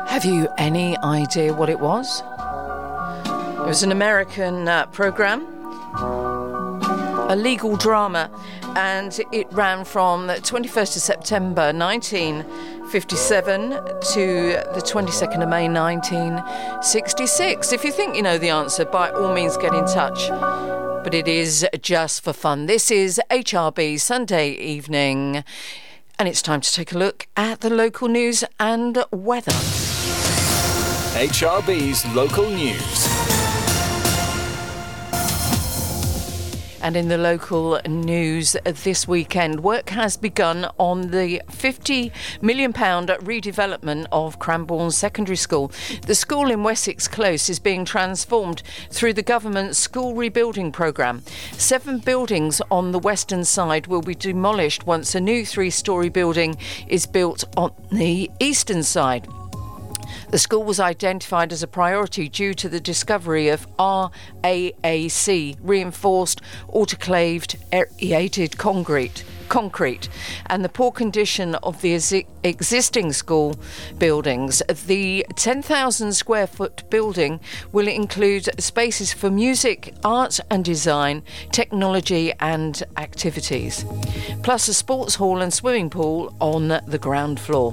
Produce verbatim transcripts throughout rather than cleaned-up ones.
Have you any idea what it was? It was an American uh, program, a legal drama, and it ran from the twenty-first of September nineteen fifty-seven to the twenty-second of May nineteen sixty-six. If you think you know the answer, by all means get in touch. But it is just for fun. This is H R B Sunday Evening, and it's time to take a look at the local news and weather. H R B's local news. And in the local news this weekend, work has begun on the fifty million pounds redevelopment of Cranbourne Secondary School. The school in Wessex Close is being transformed through the government's school rebuilding programme. Seven buildings on the western side will be demolished once a new three-storey building is built on the eastern side. The school was identified as a priority due to the discovery of R A A C, reinforced autoclaved aerated concrete, concrete, and the poor condition of the ex- existing school buildings. The ten thousand square foot building will include spaces for music, art and design, technology and activities, plus a sports hall and swimming pool on the ground floor.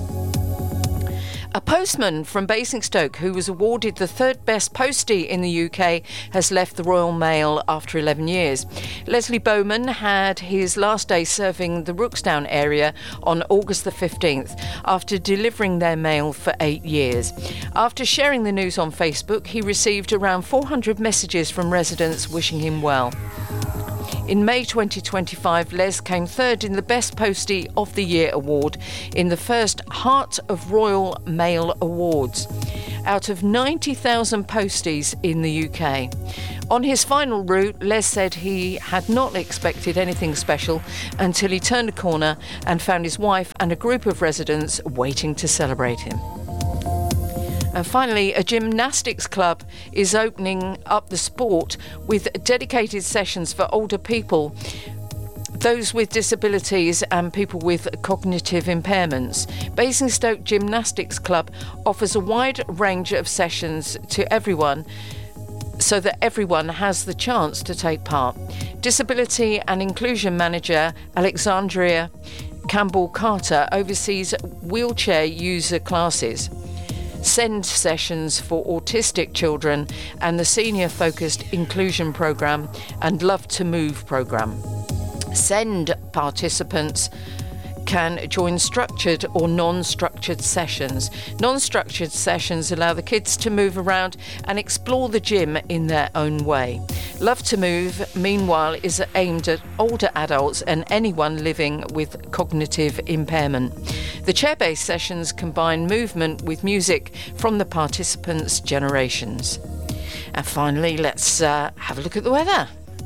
A postman from Basingstoke, who was awarded the third best postie in the U K, has left the Royal Mail after eleven years. Leslie Bowman had his last day serving the Rooksdown area on August the fifteenth after delivering their mail for eight years. After sharing the news on Facebook, he received around four hundred messages from residents wishing him well. In May twenty twenty-five, Les came third in the Best Postie of the Year award in the first Heart of Royal Mail Awards, out of ninety thousand posties in the U K. On his final route, Les said he had not expected anything special until he turned a corner and found his wife and a group of residents waiting to celebrate him. And finally, a gymnastics club is opening up the sport with dedicated sessions for older people, those with disabilities and people with cognitive impairments. Basingstoke Gymnastics Club offers a wide range of sessions to everyone so that everyone has the chance to take part. Disability and Inclusion Manager Alexandria Campbell-Carter oversees wheelchair user classes, SEND sessions for autistic children, and the senior focused inclusion programme and Love to Move programme. SEND participants can join structured or non-structured sessions. Non-structured sessions allow the kids to move around and explore the gym in their own way. Love to Move, meanwhile, is aimed at older adults and anyone living with cognitive impairment. The chair-based sessions combine movement with music from the participants' generations. And finally, let's uh, have a look at the weather.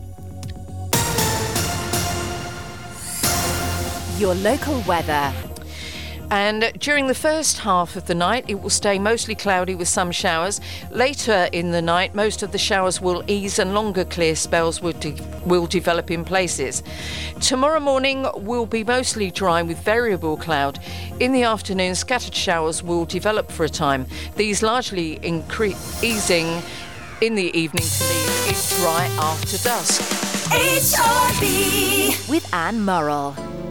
Your local weather. And during the first half of the night, it will stay mostly cloudy with some showers. Later in the night, most of the showers will ease and longer clear spells will, de- will develop in places. Tomorrow morning will be mostly dry with variable cloud. In the afternoon, scattered showers will develop for a time. These largely incre- easing in the evening to leave it dry after dusk. H R B with Anne Murrell.